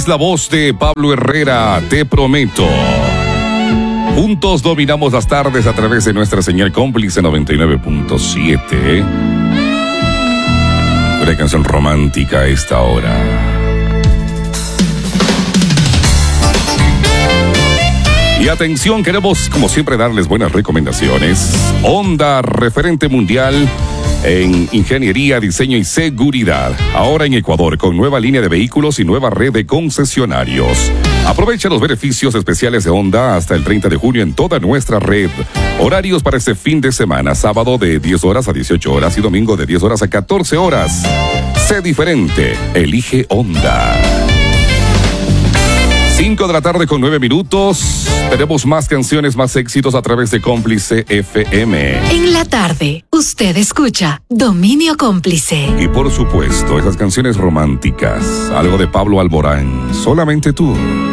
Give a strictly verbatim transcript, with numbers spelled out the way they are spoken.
es la voz de Pablo Herrera, Te Prometo. Juntos dominamos las tardes a través de nuestra señal cómplice noventa y nueve punto siete. Una canción romántica a esta hora. Y atención, queremos como siempre darles buenas recomendaciones. Honda, referente mundial en ingeniería, diseño y seguridad. Ahora en Ecuador, con nueva línea de vehículos y nueva red de concesionarios. Aprovecha los beneficios especiales de Honda hasta el treinta de junio en toda nuestra red. Horarios para este fin de semana: sábado de diez horas a dieciocho horas y domingo de diez horas a catorce horas. Sé diferente, elige Honda. cinco de la tarde con nueve minutos. Tenemos más canciones, más éxitos a través de Cómplice F M. En la tarde, usted escucha Dominio Cómplice. Y por supuesto, esas canciones románticas. Algo de Pablo Alborán. Solamente tú.